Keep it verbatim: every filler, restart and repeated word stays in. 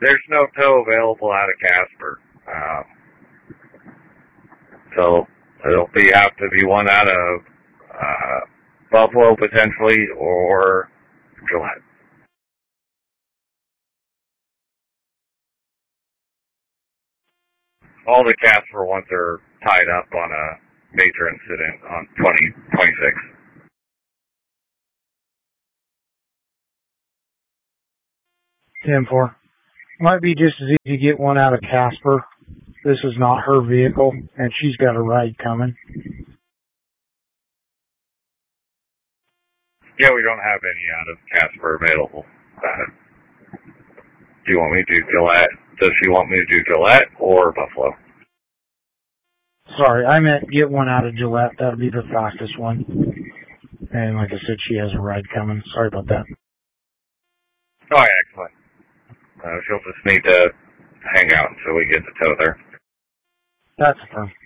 there's no tow available out of Casper. Um, so it'll be have to be one out of uh, Buffalo potentially or Gillette. All the Casper ones are tied up on a major incident on twenty twenty-six. ten four. Might be just as easy to get one out of Casper. This is not her vehicle, and she's got a ride coming. Yeah, we don't have any out of Casper available. Uh, do you want me to do Gillette? Does she want me to do Gillette or Buffalo? Sorry, I meant get one out of Gillette. That would be the fastest one. And like I said, she has a ride coming. Sorry about that. Oh, yeah, excellent. Uh, she'll just need to hang out until we get to tow there. That's fine.